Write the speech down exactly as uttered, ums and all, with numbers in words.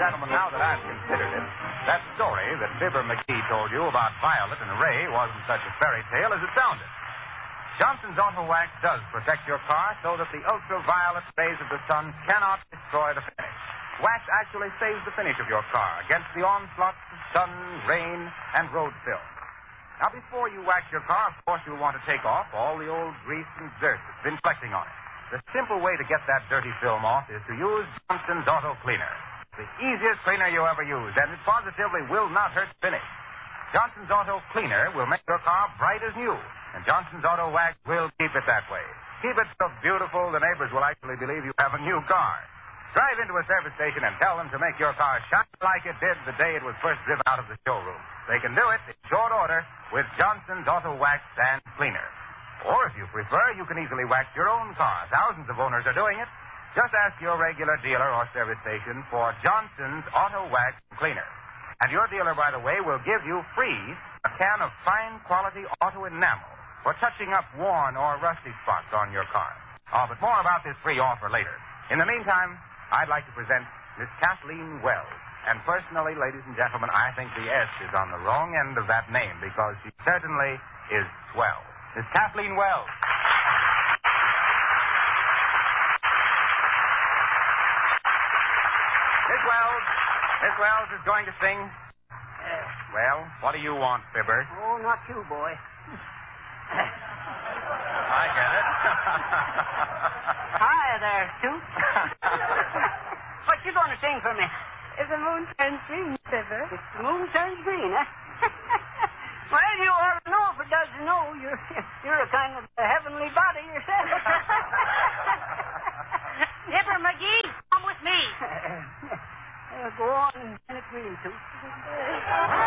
gentlemen, now that I've considered it, that story that Fibber McGee told you about Violet and Ray wasn't such a fairy tale as it sounded. Johnson's Auto Wax does protect your car so that the ultraviolet rays of the sun cannot destroy the finish. Wax actually saves the finish of your car against the onslaughts of sun, rain, and road film. Now, before you wax your car, of course, you'll want to take off all the old grease and dirt that's been collecting on it. The simple way to get that dirty film off is to use Johnson's Auto Cleaner. The easiest cleaner you ever used, and it positively will not hurt the finish. Johnson's Auto Cleaner will make your car bright as new, and Johnson's Auto Wax will keep it that way. Keep it so beautiful the neighbors will actually believe you have a new car. Drive into a service station and tell them to make your car shine like it did the day it was first driven out of the showroom. They can do it in short order with Johnson's Auto Wax and Cleaner. Or if you prefer, you can easily wax your own car. Thousands of owners are doing it. Just ask your regular dealer or service station for Johnson's Auto Wax and Cleaner. And your dealer, by the way, will give you free a can of fine quality auto enamel for touching up worn or rusty spots on your car. Oh, but more about this free offer later. In the meantime, I'd like to present Miss Kathleen Wells. And personally, ladies and gentlemen, I think the S is on the wrong end of that name because she certainly is swell. Miss Kathleen Wells. Miss Wells. Miss Wells is going to sing. Uh, Well, what do you want, Fibber? oh, not you, boy. I get it. Hi there, Stu. What you going to sing for me? If the moon turns green, Fibber. If the moon turns green, huh? Well, you ought to know if it doesn't know. You're, you're a kind of a heavenly body yourself. Fibber McGee, come with me. Uh, go on and send it green, Stu.